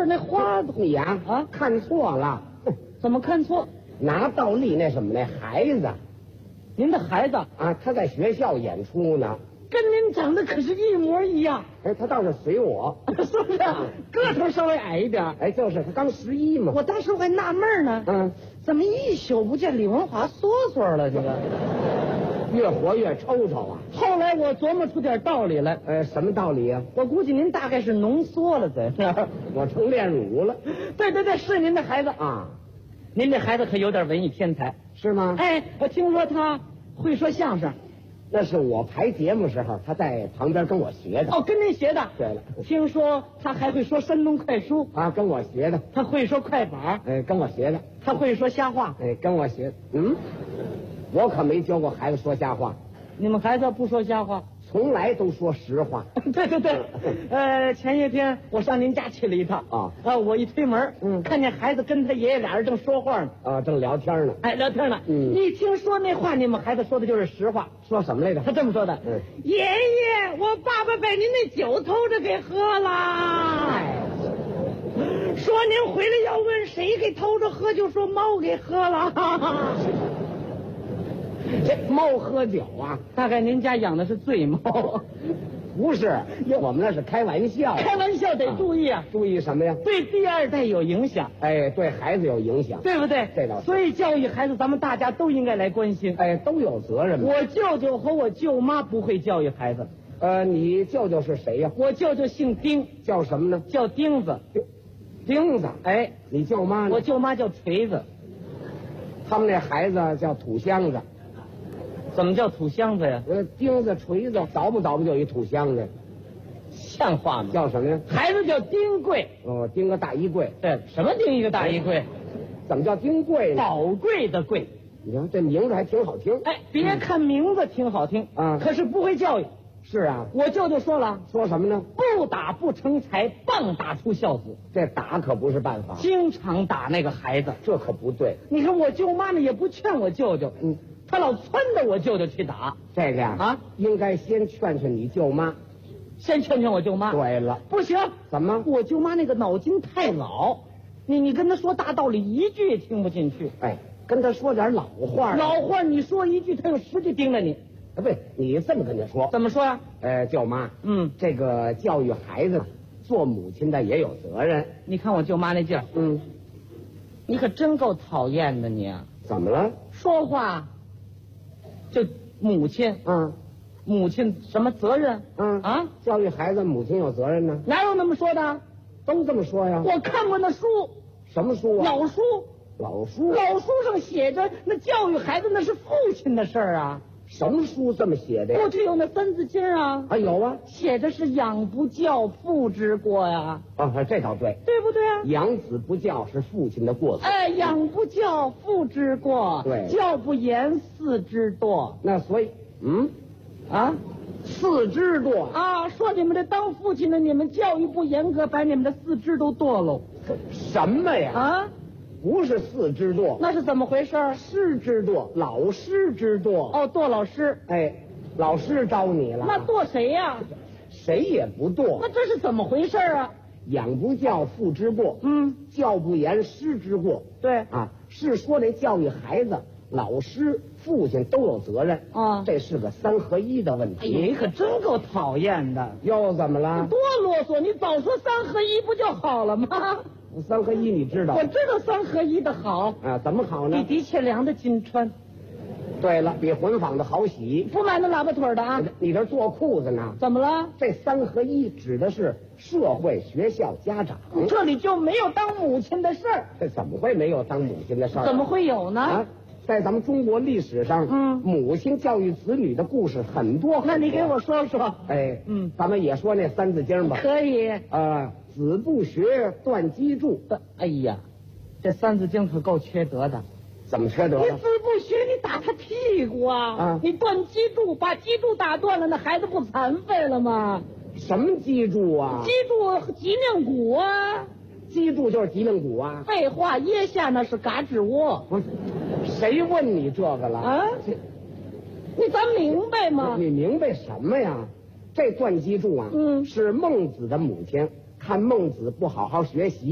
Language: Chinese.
是那花你呀看错了， 怎么看错？ 拿倒立那什么那孩子您的孩子啊，他在学校演出呢， 跟您长得可是一模一样， 哎，他倒是随我， 是不是？个头稍微矮一点。 哎，就是他刚11嘛。 我当时我还纳闷呢，怎么一宿不见李文华缩缩了？这个越活越抽抽啊。 后来我琢磨出点道理来， 什么道理啊？ 我估计您大概是浓缩了在这儿。 我成炼乳了。 对对对，是您的孩子啊。 您这孩子可有点文艺天才， 是吗？ 哎，我听说他会说相声。 那是我排节目时候，他在旁边跟我学的。 哦，跟您学的。 对了， 听说他还会说山东快书啊，跟我学的。 他会说快板， 跟我学的。 他会说瞎话， 跟我学。我可没教过孩子说瞎话。 你们孩子不说瞎话， 从来都说实话。 对对对，前些天我上您家去了一趟我一推门，看见孩子跟他爷爷俩人正说话呢， 正聊天呢。 聊天呢。一听说那话，你们孩子说的就是实话。 说什么来着？ 他这么说的：爷爷，我爸爸把您那酒偷着给喝了。说您回来要问谁给偷着喝，就说猫给喝了。 这猫喝酒啊？ 大概您家养的是醉猫。 不是，我们那是开玩笑。 开玩笑得注意啊！ 注意什么呀？ 对第二代有影响。 对孩子有影响， 对不对？ 这倒是。 所以教育孩子，咱们大家都应该来关心。 都有责任。 我舅舅和我舅妈不会教育孩子。 你舅舅是谁呀？ 我舅舅姓丁， 叫什么呢？ 叫钉子。 钉子。你舅妈呢？ 我舅妈叫锤子。 他们那孩子叫土箱子。 怎么叫土箱子呀？ 钉子、锤子，倒不就一土箱子， 像话吗？ 叫什么呀？ 孩子叫丁贵。 钉个大衣柜。 对，什么钉一个大衣柜？ 怎么叫丁贵呢？ 宝贵的贵。 你看这名字还挺好听。 别看名字挺好听可是不会教育。 是啊， 我舅舅说了， 说什么呢？ 不打不成才，棒打出孝子。 这打可不是办法， 经常打那个孩子， 这可不对。 你看我舅妈呢也不劝我舅舅，他老撺掇我舅舅去打。 这个呀应该先劝劝你舅妈， 先劝劝我舅妈。 对了， 不行， 怎么？ 我舅妈那个脑筋太老，你跟他说大道理一句也听不进去。 跟他说点老话。 老话你说一句，他有10句盯着你。 不，你这么跟他说。 怎么说呀？ 舅妈，这个教育孩子，做母亲的也有责任。 你看我舅妈那劲儿，你可真够讨厌的你啊！ 怎么了？ 说话就母亲，母亲什么责任？ 教育孩子，母亲有责任呢。 哪有那么说的？ 都这么说呀。 我看过那书。 什么书啊？ 老书。 老书上写着，那教育孩子那是父亲的事儿啊。 什么书这么写的呀？ 过去有那三字经啊。 有啊， 写着是养不教，父之过呀。 这倒对， 对不对啊？ 养子不教是父亲的过错。 养不教，父之过。 对， 教不严，嗣之惰。 那所以，嗣之惰说你们这当父亲的，你们教育不严格，把你们的嗣之都堕喽。 什么呀？不是嗣之惰， 那是怎么回事？ 师之惰，老师之惰。 堕老师。 老师招你了。 那堕谁呀？ 谁也不堕。 那这是怎么回事啊？ 养不教，父之过。教不严，师之过。 对是说这教育孩子，老师、父亲都有责任这是个3合1的问题。 你可真够讨厌的。 又怎么了？ 多啰嗦！你早说3合1不就好了吗 ？3合1你知道？ 我知道3合1的好怎么好呢？ 比的确良的金穿。 对了，比混纺的好洗。 不买那喇叭腿的你这做裤子呢？ 怎么了？ 这3合1指的是社会、学校、家长。 这里就没有当母亲的事儿。 这怎么会没有当母亲的事儿？ 怎么会有呢？ 在咱们中国历史上，母亲教育子女的故事很多。 那你给我说说。 咱们也说那三字经吧。 可以。 子不学，断机杼。 哎呀，这三字经可够缺德的。 怎么缺德了？ 你子不学，你打他屁股你断机杼，把机杼打断了，那孩子不残废了吗？ 什么机杼啊？ 机杼脊梁骨脊柱就是脊梁骨废话，腋下那是嘎吱窝。 不是，谁问你这个了你咱明白吗？ 你明白什么呀？这断机杼是孟子的母亲看孟子不好好学习。